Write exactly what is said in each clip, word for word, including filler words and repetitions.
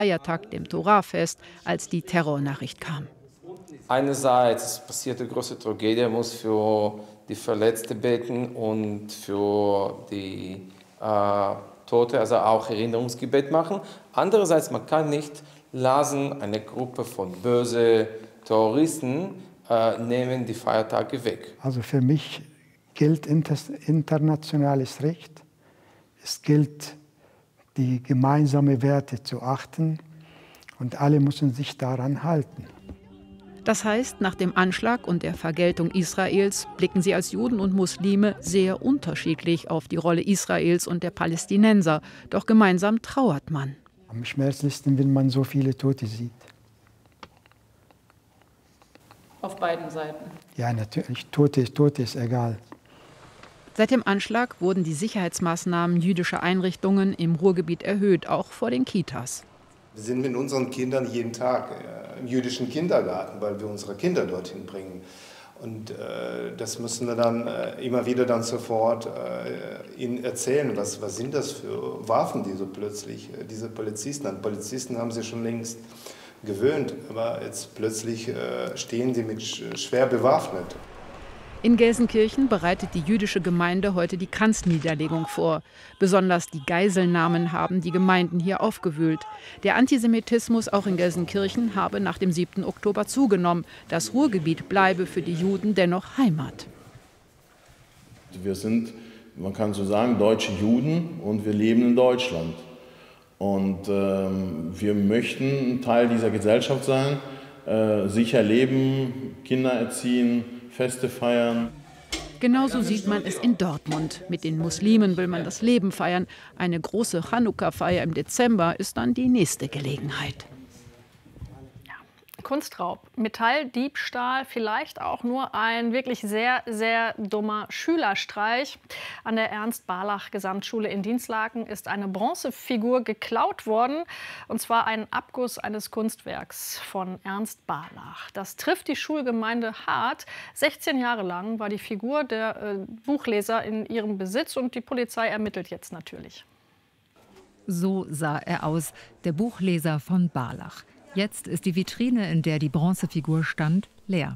Feiertag, dem Torafest, als die Terrornachricht kam. Einerseits passierte eine große Tragödie, muss für die Verletzten beten und für die äh, Tote, also auch Erinnerungsgebet machen. Andererseits, man kann nicht lassen, eine Gruppe von bösen Terroristen äh, nehmen die Feiertage weg. Also für mich gilt internationales Recht. Es gilt, die gemeinsamen Werte zu achten und alle müssen sich daran halten. Das heißt, nach dem Anschlag und der Vergeltung Israels blicken sie als Juden und Muslime sehr unterschiedlich auf die Rolle Israels und der Palästinenser. Doch gemeinsam trauert man. Am schmerzlichsten, wenn man so viele Tote sieht. Auf beiden Seiten? Ja, natürlich. Tote, Tote ist egal. Seit dem Anschlag wurden die Sicherheitsmaßnahmen jüdischer Einrichtungen im Ruhrgebiet erhöht, auch vor den Kitas. Wir sind mit unseren Kindern jeden Tag äh, im jüdischen Kindergarten, weil wir unsere Kinder dorthin bringen. Und äh, das müssen wir dann äh, immer wieder dann sofort äh, ihnen erzählen, was, was sind das für Waffen, die so plötzlich, äh, diese Polizisten, an Polizisten haben sie schon längst gewöhnt, aber jetzt plötzlich äh, stehen sie mit sch schwer bewaffnet. In Gelsenkirchen bereitet die jüdische Gemeinde heute die Kranzniederlegung vor. Besonders die Geiselnahmen haben die Gemeinden hier aufgewühlt. Der Antisemitismus auch in Gelsenkirchen habe nach dem siebten Oktober zugenommen. Das Ruhrgebiet bleibe für die Juden dennoch Heimat. Wir sind, man kann so sagen, deutsche Juden und wir leben in Deutschland. Und ähm, wir möchten ein Teil dieser Gesellschaft sein, äh, sicher leben, Kinder erziehen, Feste feiern. Genauso sieht man es in Dortmund. Mit den Muslimen will man das Leben feiern. Eine große Chanukka-Feier im Dezember ist dann die nächste Gelegenheit. Kunstraub, Metalldiebstahl, vielleicht auch nur ein wirklich sehr, sehr dummer Schülerstreich. An der Ernst-Barlach-Gesamtschule in Dinslaken ist eine Bronzefigur geklaut worden, und zwar ein Abguss eines Kunstwerks von Ernst Barlach. Das trifft die Schulgemeinde hart. sechzehn Jahre lang war die Figur der äh, Buchleser in ihrem Besitz und die Polizei ermittelt jetzt natürlich. So sah er aus, der Buchleser von Barlach. Jetzt ist die Vitrine, in der die Bronzefigur stand, leer.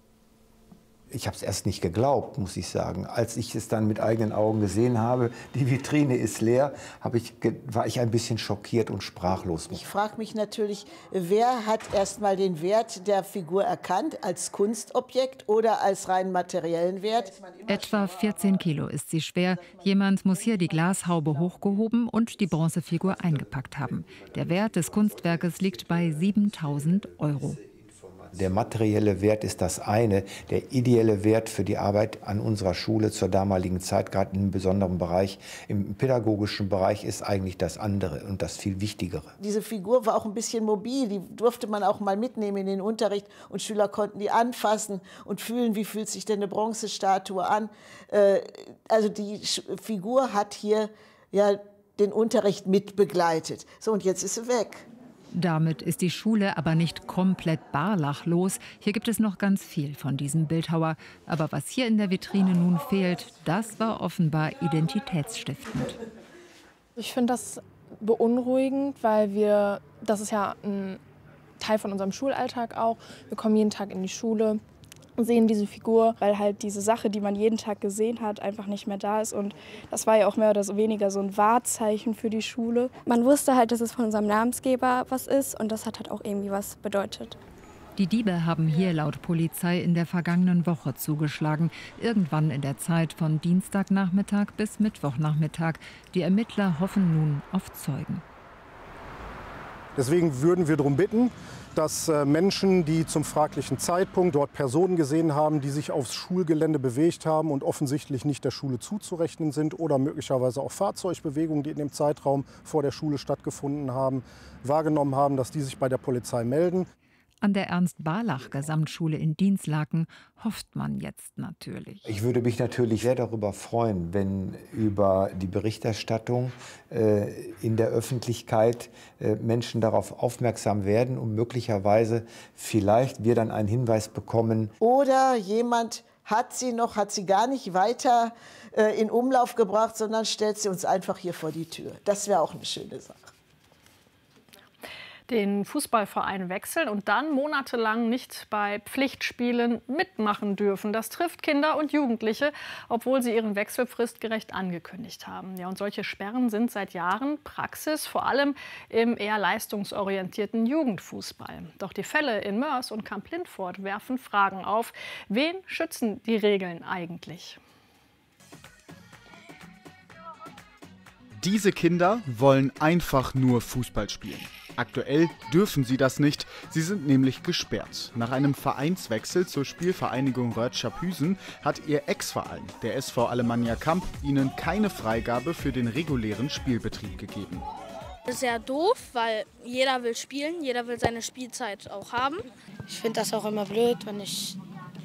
Ich habe es erst nicht geglaubt, muss ich sagen. Als ich es dann mit eigenen Augen gesehen habe, die Vitrine ist leer, habe ich, war ich ein bisschen schockiert und sprachlos. Ich frage mich natürlich, wer hat erst mal den Wert der Figur erkannt, als Kunstobjekt oder als rein materiellen Wert? Etwa vierzehn Kilo ist sie schwer. Jemand muss hier die Glashaube hochgehoben und die Bronzefigur eingepackt haben. Der Wert des Kunstwerkes liegt bei siebentausend Euro. Der materielle Wert ist das eine, der ideelle Wert für die Arbeit an unserer Schule zur damaligen Zeit, gerade in einem besonderen Bereich, im pädagogischen Bereich, ist eigentlich das andere und das viel Wichtigere. Diese Figur war auch ein bisschen mobil, die durfte man auch mal mitnehmen in den Unterricht und Schüler konnten die anfassen und fühlen, wie fühlt sich denn eine Bronzestatue an. Also die Figur hat hier ja den Unterricht mitbegleitet. So, und jetzt ist sie weg. Damit ist die Schule aber nicht komplett barlachlos. Hier gibt es noch ganz viel von diesem Bildhauer. Aber was hier in der Vitrine nun fehlt, das war offenbar identitätsstiftend. Ich finde das beunruhigend, weil wir, das ist ja ein Teil von unserem Schulalltag auch. Wir kommen jeden Tag in die Schule, sehen diese Figur, weil halt diese Sache, die man jeden Tag gesehen hat, einfach nicht mehr da ist. Und das war ja auch mehr oder weniger so ein Wahrzeichen für die Schule. Man wusste halt, dass es von unserem Namensgeber was ist und das hat halt auch irgendwie was bedeutet. Die Diebe haben hier laut Polizei in der vergangenen Woche zugeschlagen. Irgendwann in der Zeit von Dienstagnachmittag bis Mittwochnachmittag. Die Ermittler hoffen nun auf Zeugen. Deswegen würden wir darum bitten, dass Menschen, die zum fraglichen Zeitpunkt dort Personen gesehen haben, die sich aufs Schulgelände bewegt haben und offensichtlich nicht der Schule zuzurechnen sind oder möglicherweise auch Fahrzeugbewegungen, die in dem Zeitraum vor der Schule stattgefunden haben, wahrgenommen haben, dass die sich bei der Polizei melden. An der Ernst-Barlach-Gesamtschule in Dinslaken hofft man jetzt natürlich. Ich würde mich natürlich sehr darüber freuen, wenn über die Berichterstattung äh, in der Öffentlichkeit äh, Menschen darauf aufmerksam werden und möglicherweise vielleicht wir dann einen Hinweis bekommen. Oder jemand hat sie noch, hat sie gar nicht weiter äh, in Umlauf gebracht, sondern stellt sie uns einfach hier vor die Tür. Das wäre auch eine schöne Sache. Den Fußballverein wechseln und dann monatelang nicht bei Pflichtspielen mitmachen dürfen. Das trifft Kinder und Jugendliche, obwohl sie ihren Wechsel fristgerecht angekündigt haben. Ja, und solche Sperren sind seit Jahren Praxis, vor allem im eher leistungsorientierten Jugendfußball. Doch die Fälle in Moers und Kamp-Lintfort werfen Fragen auf. Wen schützen die Regeln eigentlich? Diese Kinder wollen einfach nur Fußball spielen. Aktuell dürfen sie das nicht, sie sind nämlich gesperrt. Nach einem Vereinswechsel zur Spielvereinigung Rötschap-Hüsen hat ihr Ex-Verein, der S V Alemannia Kamp, ihnen keine Freigabe für den regulären Spielbetrieb gegeben. Das ist ja doof, weil jeder will spielen, jeder will seine Spielzeit auch haben. Ich finde das auch immer blöd, wenn ich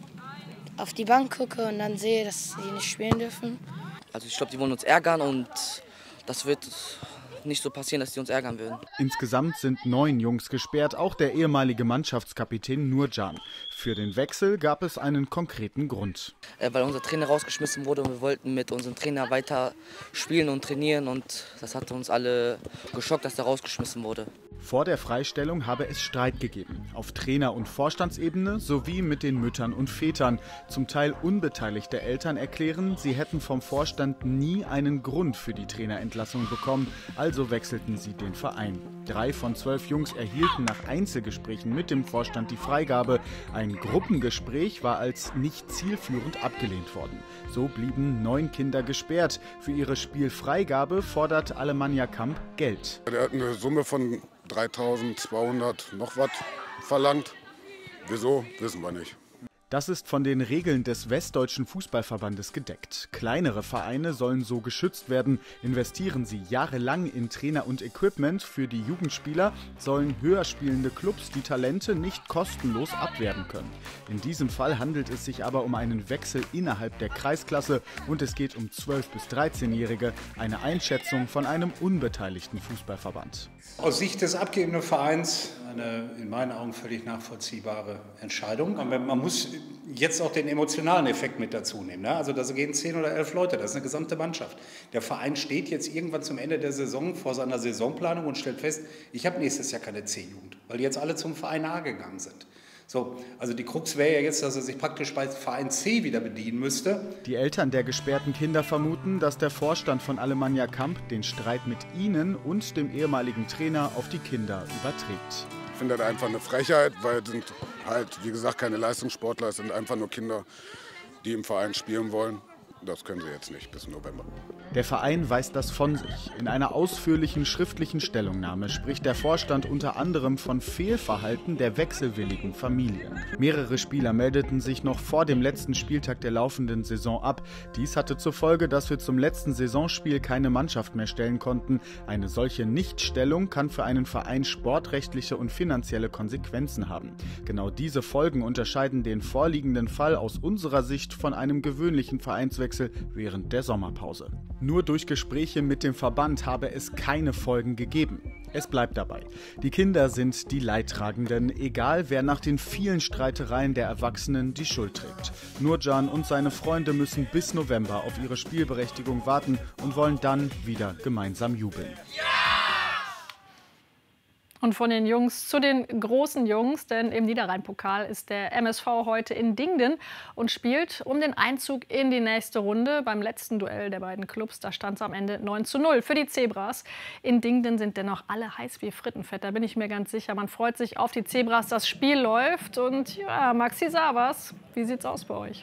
auf die Bank gucke und dann sehe, dass sie nicht spielen dürfen. Also ich glaube, die wollen uns ärgern und das wird nicht so passieren, dass die uns ärgern würden. Insgesamt sind neun Jungs gesperrt, auch der ehemalige Mannschaftskapitän Nurcan. Für den Wechsel gab es einen konkreten Grund. Äh, weil unser Trainer rausgeschmissen wurde und wir wollten mit unserem Trainer weiter spielen und trainieren und das hat uns alle geschockt, dass er rausgeschmissen wurde. Vor der Freistellung habe es Streit gegeben, auf Trainer- und Vorstandsebene sowie mit den Müttern und Vätern. Zum Teil unbeteiligte Eltern erklären, sie hätten vom Vorstand nie einen Grund für die Trainerentlassung bekommen, also wechselten sie den Verein. Drei von zwölf Jungs erhielten nach Einzelgesprächen mit dem Vorstand die Freigabe. Ein Gruppengespräch war als nicht zielführend abgelehnt worden. So blieben neun Kinder gesperrt. Für ihre Spielfreigabe fordert Alemannia Kamp Geld. Er hat eine Summe von dreitausendzweihundert noch was verlangt. Wieso, wissen wir nicht. Das ist von den Regeln des Westdeutschen Fußballverbandes gedeckt. Kleinere Vereine sollen so geschützt werden. Investieren sie jahrelang in Trainer und Equipment für die Jugendspieler, sollen höher spielende Clubs die Talente nicht kostenlos abwerben können. In diesem Fall handelt es sich aber um einen Wechsel innerhalb der Kreisklasse und es geht um zwölf- bis dreizehnjährige, eine Einschätzung von einem unbeteiligten Fußballverband. Aus Sicht des abgebenden Vereins eine in meinen Augen völlig nachvollziehbare Entscheidung. Aber man muss jetzt auch den emotionalen Effekt mit dazu nehmen. Ne? Also da gehen zehn oder elf Leute, das ist eine gesamte Mannschaft. Der Verein steht jetzt irgendwann zum Ende der Saison vor seiner Saisonplanung und stellt fest, ich habe nächstes Jahr keine C-Jugend, weil die jetzt alle zum Verein A gegangen sind. So, also die Krux wäre ja jetzt, dass er sich praktisch bei Verein C wieder bedienen müsste. Die Eltern der gesperrten Kinder vermuten, dass der Vorstand von Alemannia Kamp den Streit mit ihnen und dem ehemaligen Trainer auf die Kinder überträgt. Ich finde das einfach eine Frechheit, weil es sind halt, wie gesagt, keine Leistungssportler, es sind einfach nur Kinder, die im Verein spielen wollen. Das können sie jetzt nicht bis November. Der Verein weist das von sich. In einer ausführlichen schriftlichen Stellungnahme spricht der Vorstand unter anderem von Fehlverhalten der wechselwilligen Familien. Mehrere Spieler meldeten sich noch vor dem letzten Spieltag der laufenden Saison ab. Dies hatte zur Folge, dass wir zum letzten Saisonspiel keine Mannschaft mehr stellen konnten. Eine solche Nichtstellung kann für einen Verein sportrechtliche und finanzielle Konsequenzen haben. Genau diese Folgen unterscheiden den vorliegenden Fall aus unserer Sicht von einem gewöhnlichen Vereinswechsel während der Sommerpause. Nur durch Gespräche mit dem Verband habe es keine Folgen gegeben. Es bleibt dabei. Die Kinder sind die Leidtragenden, egal wer nach den vielen Streitereien der Erwachsenen die Schuld trägt. Nurcan und seine Freunde müssen bis November auf ihre Spielberechtigung warten und wollen dann wieder gemeinsam jubeln. Und von den Jungs zu den großen Jungs, denn im Niederrhein-Pokal ist der M S V heute in Dingden und spielt um den Einzug in die nächste Runde. Beim letzten Duell der beiden Clubs, da stand es am Ende neun zu null für die Zebras. In Dingden sind dennoch alle heiß wie Frittenfett, da bin ich mir ganz sicher. Man freut sich auf die Zebras, das Spiel läuft. Und ja, Maxi Savas, wie sieht's aus bei euch?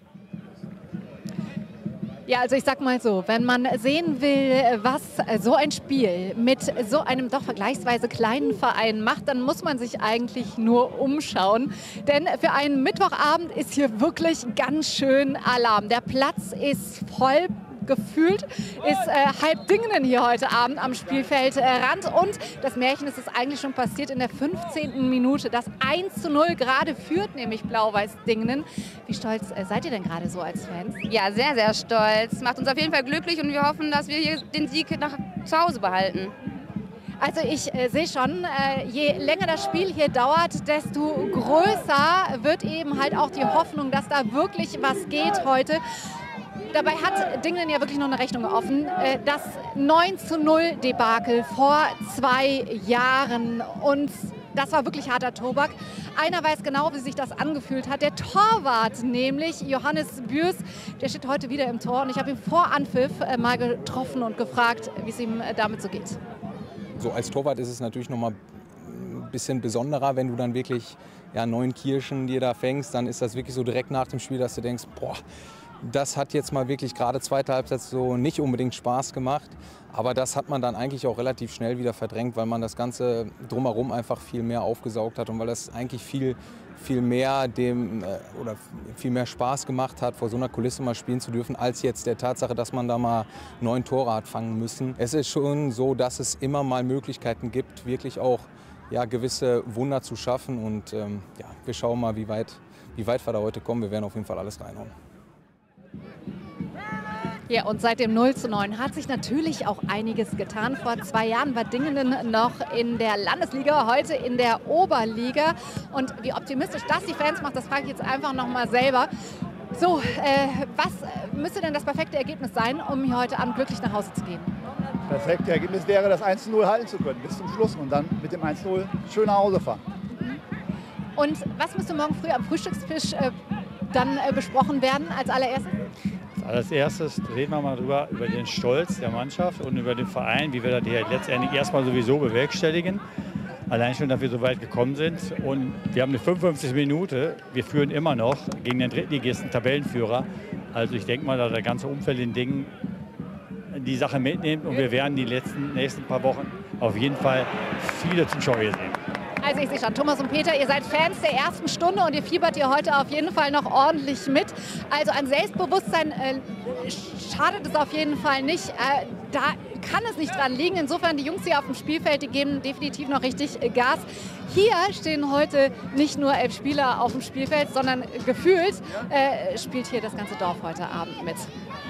Ja, also ich sag mal so, wenn man sehen will, was so ein Spiel mit so einem doch vergleichsweise kleinen Verein macht, dann muss man sich eigentlich nur umschauen. Denn für einen Mittwochabend ist hier wirklich ganz schön Alarm. Der Platz ist voll. Gefühlt ist äh, halb Dingden hier heute Abend am Spielfeldrand. Und das Märchen ist es eigentlich schon passiert in der fünfzehnten Minute. Das eins zu null gerade führt nämlich Blau-Weiß Dingden. Wie stolz äh, seid ihr denn gerade so als Fans? Ja, sehr, sehr stolz. Macht uns auf jeden Fall glücklich und wir hoffen, dass wir hier den Sieg nach zu Hause behalten. Also ich äh, sehe schon, äh, je länger das Spiel hier dauert, desto größer wird eben halt auch die Hoffnung, dass da wirklich was geht heute. Dabei hat Dinglen ja wirklich noch eine Rechnung offen. Das neun zu null Debakel vor zwei Jahren. Und das war wirklich harter Tobak. Einer weiß genau, wie sich das angefühlt hat. Der Torwart, nämlich Johannes Bürs, der steht heute wieder im Tor. Und ich habe ihn vor Anpfiff mal getroffen und gefragt, wie es ihm damit so geht. So als Torwart ist es natürlich noch mal ein bisschen besonderer, wenn du dann wirklich ja, neun Kirschen dir da fängst. Dann ist das wirklich so direkt nach dem Spiel, dass du denkst, boah, das hat jetzt mal wirklich gerade zweite Halbzeit so nicht unbedingt Spaß gemacht. Aber das hat man dann eigentlich auch relativ schnell wieder verdrängt, weil man das Ganze drumherum einfach viel mehr aufgesaugt hat und weil das eigentlich viel, viel mehr dem oder viel mehr Spaß gemacht hat, vor so einer Kulisse mal spielen zu dürfen, als jetzt der Tatsache, dass man da mal neun Tore hat fangen müssen. Es ist schon so, dass es immer mal Möglichkeiten gibt, wirklich auch ja, gewisse Wunder zu schaffen. Und ähm, ja, wir schauen mal, wie weit, wie weit wir da heute kommen. Wir werden auf jeden Fall alles reinhauen. Ja, und seit dem null zu neun hat sich natürlich auch einiges getan. Vor zwei Jahren war Dinglen noch in der Landesliga, heute in der Oberliga. Und wie optimistisch das die Fans macht, das frage ich jetzt einfach noch mal selber. So, äh, was müsste denn das perfekte Ergebnis sein, um hier heute Abend glücklich nach Hause zu gehen? Das perfekte Ergebnis wäre, das eins zu null halten zu können bis zum Schluss und dann mit dem eins zu null schön nach Hause fahren. Und was müsste morgen früh am Frühstückstisch äh, dann äh, besprochen werden als allererstes? Als erstes reden wir mal drüber, über den Stolz der Mannschaft und über den Verein, wie wir das hier letztendlich erstmal sowieso bewerkstelligen. Allein schon, dass wir so weit gekommen sind. Und wir haben eine fünfundfünfzigste Minute. Wir führen immer noch gegen den Drittligisten Tabellenführer. Also ich denke mal, dass das ganze Umfeld in Dingen die Sache mitnimmt. Und wir werden die letzten, nächsten paar Wochen auf jeden Fall viele Zuschauer hier sehen. Also ich sehe schon, Thomas und Peter, ihr seid Fans der ersten Stunde und ihr fiebert hier heute auf jeden Fall noch ordentlich mit. Also an Selbstbewusstsein äh, schadet es auf jeden Fall nicht. Äh, da kann es nicht dran liegen. Insofern, die Jungs hier auf dem Spielfeld, die geben definitiv noch richtig äh, Gas. Hier stehen heute nicht nur elf Spieler auf dem Spielfeld, sondern gefühlt äh, spielt hier das ganze Dorf heute Abend mit.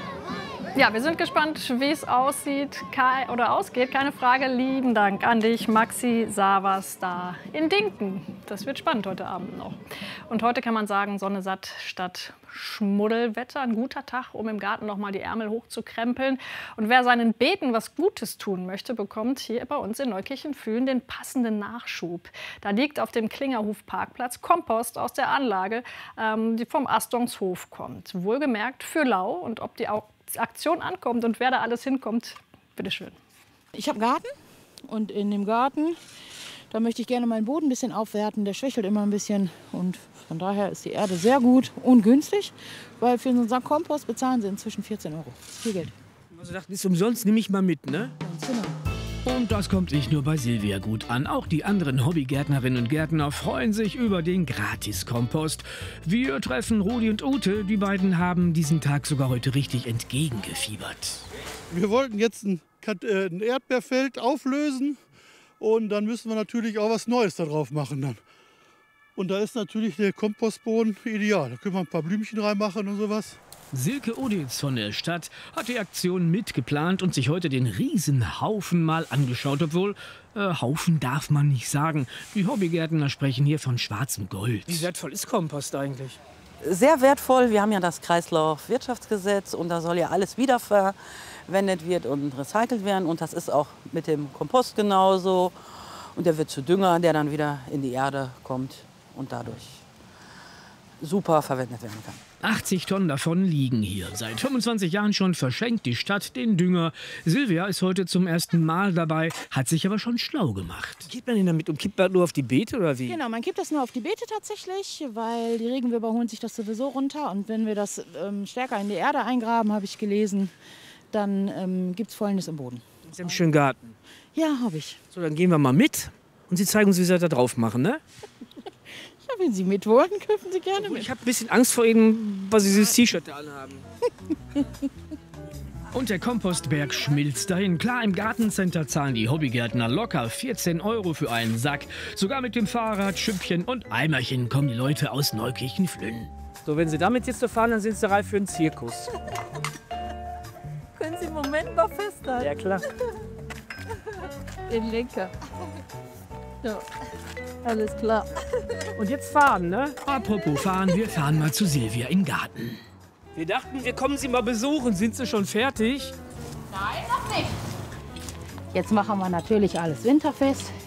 Ja, wir sind gespannt, wie es aussieht oder ausgeht. Keine Frage. Lieben Dank an dich, Maxi Savas da in Dinken. Das wird spannend heute Abend noch. Und heute kann man sagen, Sonne satt statt Schmuddelwetter. Ein guter Tag, um im Garten noch mal die Ärmel hochzukrempeln. Und wer seinen Beeten was Gutes tun möchte, bekommt hier bei uns in Neukirchen-Flühen den passenden Nachschub. Da liegt auf dem Klingerhof-Parkplatz Kompost aus der Anlage, ähm, die vom Astungshof kommt. Wohlgemerkt für lau. Und ob die auch Aktion ankommt und wer da alles hinkommt, bitteschön. Ich habe einen Garten und in dem Garten, da möchte ich gerne meinen Boden ein bisschen aufwerten. Der schwächelt immer ein bisschen und von daher ist die Erde sehr gut und günstig, weil für so einen Sack Kompost bezahlen sie inzwischen vierzehn Euro. Viel Geld. Also dachte, ist umsonst, nehme ich mal mit, ne? Ganz genau. Und das kommt nicht nur bei Silvia gut an. Auch die anderen Hobbygärtnerinnen und Gärtner freuen sich über den Gratis-Kompost. Wir treffen Rudi und Ute. Die beiden haben diesen Tag sogar heute richtig entgegengefiebert. Wir wollten jetzt ein, ein Erdbeerfeld auflösen und dann müssen wir natürlich auch was Neues da drauf machen dann. Und da ist natürlich der Kompostboden ideal. Da können wir ein paar Blümchen reinmachen und sowas. Silke Oditz von der Stadt hat die Aktion mitgeplant und sich heute den Riesenhaufen mal angeschaut. Obwohl, äh, Haufen darf man nicht sagen. Die Hobbygärtner sprechen hier von schwarzem Gold. Wie wertvoll ist Kompost eigentlich? Sehr wertvoll. Wir haben ja das Kreislaufwirtschaftsgesetz und da soll ja alles wiederverwendet wird und recycelt werden. Und das ist auch mit dem Kompost genauso. Und der wird zu Dünger, der dann wieder in die Erde kommt und dadurch super verwendet werden kann. achtzig Tonnen davon liegen hier. Seit fünfundzwanzig Jahren schon verschenkt die Stadt den Dünger. Silvia ist heute zum ersten Mal dabei, hat sich aber schon schlau gemacht. Geht man denn damit um? Kippt man nur auf die Beete oder wie? Genau, man kippt das nur auf die Beete tatsächlich, weil die Regenwürmer holen sich das sowieso runter. Und wenn wir das ähm, stärker in die Erde eingraben, habe ich gelesen, dann ähm, gibt es Fäulnis im Boden. Sie haben einen schönen Garten. Ja, habe ich. So, dann gehen wir mal mit und Sie zeigen uns, wie Sie das da drauf machen, ne? Ja, wenn Sie mit wollen, dürfen Sie gerne mit. Ich habe ein bisschen Angst vor Ihnen, weil Sie dieses T-Shirt da anhaben. Und der Kompostberg schmilzt dahin. Klar, im Gartencenter zahlen die Hobbygärtner locker vierzehn Euro für einen Sack. Sogar mit dem Fahrrad, Schüppchen und Eimerchen kommen die Leute aus Neukirchen-Flühen. So, wenn Sie damit jetzt so fahren, dann sind Sie reif für einen Zirkus. Können Sie einen Moment mal festhalten? Ja, klar. Den Lenker. Ja. Alles klar. Und jetzt fahren, ne? Apropos fahren, wir fahren mal zu Silvia im Garten. Wir dachten, wir kommen Sie mal besuchen. Sind Sie schon fertig? Nein, noch nicht. Jetzt machen wir natürlich alles winterfest.